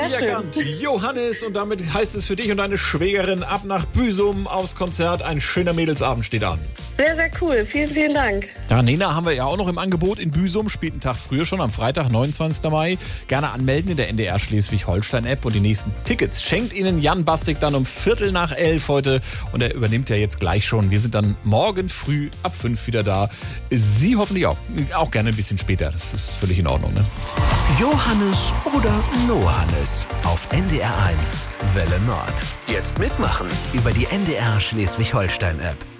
richtig erkannt. Johannes, und damit heißt es für dich und deine Schwägerin ab nach Büsum aufs Konzert. Ein schöner Mädelsabend steht an. Sehr, sehr cool. Vielen, vielen Dank. Ja, Nena haben wir ja auch noch im Angebot in Büsum, spielt einen Tag früher schon, am Freitag, 29. Mai. Gerne anmelden in der NDR Schleswig-Holstein-App und die nächsten Tickets schenkt Ihnen Jan Bastik dann um 11:45 heute und er übernimmt ja jetzt gleich schon. Wir sind dann morgen früh ab 5 wieder da. Sie hoffentlich auch gerne ein bisschen später. Das ist völlig in Ordnung, ne? Johannes oder Nohannes auf NDR 1 Welle Nord. Jetzt mitmachen über die NDR Schleswig-Holstein-App.